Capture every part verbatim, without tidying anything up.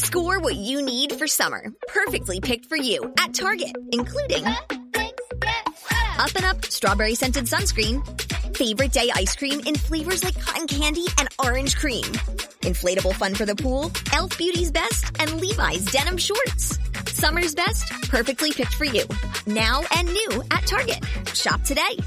Score what you need for summer, perfectly picked for you at Target, including Up and Up Strawberry Scented Sunscreen, Favorite Day Ice Cream in flavors like cotton candy and orange cream, inflatable fun for the pool, e l f Beauty's Best, and Levi's Denim Shorts. Summer's best, perfectly picked for you. Now and new at Target. Shop today.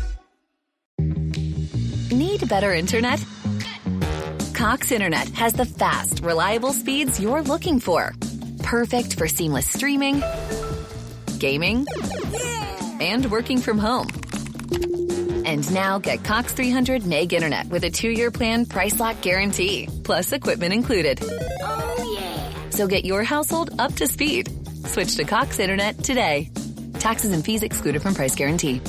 Need better internet? Cox Internet has the fast, reliable speeds you're looking for. Perfect for seamless streaming, gaming, and working from home. And now get Cox three hundred meg internet with a two-year plan price lock guarantee, plus equipment included. Oh, yeah. So get your household up to speed. Switch to Cox Internet today. Taxes and fees excluded from price guarantee.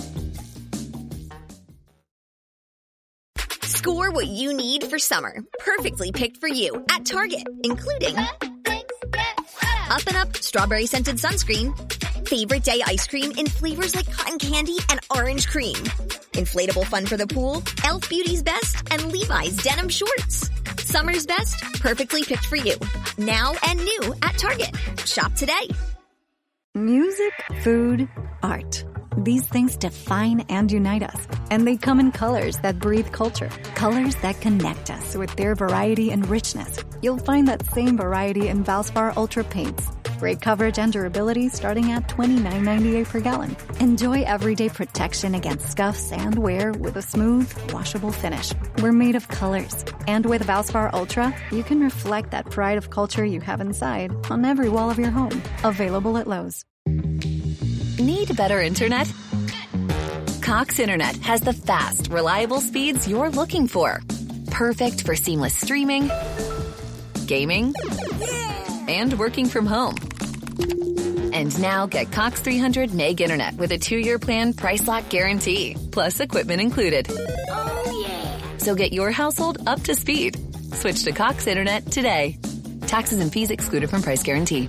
Score what you need for summer, perfectly picked for you at Target, including Up and Up Strawberry Scented Sunscreen, Favorite Day Ice Cream in flavors like cotton candy and orange cream, inflatable fun for the pool, e l f Beauty's Best, and Levi's Denim Shorts. Summer's best, perfectly picked for you. Now and new at Target. Shop today. Music, food, art. These things define and unite us. And they come in colors that breathe culture. Colors that connect us with their variety and richness. You'll find that same variety in Valspar Ultra paints. Great coverage and durability starting at twenty-nine ninety-eight per gallon. Enjoy everyday protection against scuffs and wear with a smooth, washable finish. We're made of colors. And with Valspar Ultra, you can reflect that pride of culture you have inside on every wall of your home. Available at Lowe's. Need better internet? Cox Internet has the fast, reliable speeds you're looking for. Perfect for seamless streaming, gaming, and working from home. And now get Cox three hundred meg internet with a two-year plan price lock guarantee, plus equipment included. Oh, yeah. So get your household up to speed. Switch to Cox Internet today. Taxes and fees excluded from price guarantee.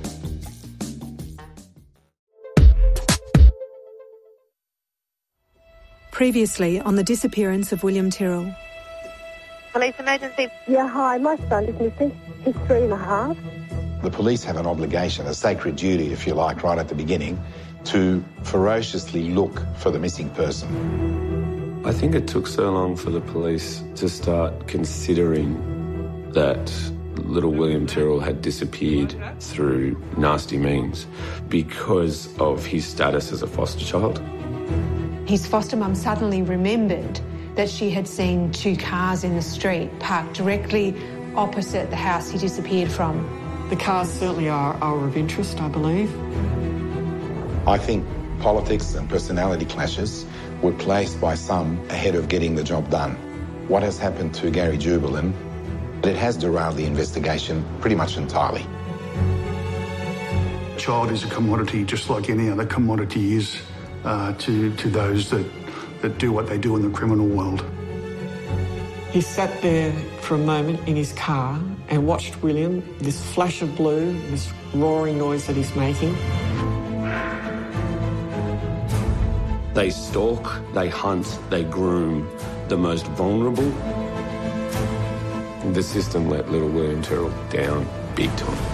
Previously on the disappearance of William Tyrrell. Police emergency. Yeah, hi, my son is missing. He's three and a half. The police have an obligation, a sacred duty, if you like, right at the beginning, to ferociously look for the missing person. I think it took so long for the police to start considering that little William Tyrrell had disappeared through nasty means because of his status as a foster child. His foster mum suddenly remembered that she had seen two cars in the street parked directly opposite the house he disappeared from. The cars certainly are, are of interest, I believe. I think politics and personality clashes were placed by some ahead of getting the job done. What has happened to Gary Jubelin, it has derailed the investigation pretty much entirely. A child is a commodity just like any other commodity is. Uh, to, to those that, that do what they do in the criminal world. He sat there for a moment in his car and watched William, this flash of blue, this roaring noise that he's making. They stalk, they hunt, they groom the most vulnerable. The system let little William Tyrrell down big time.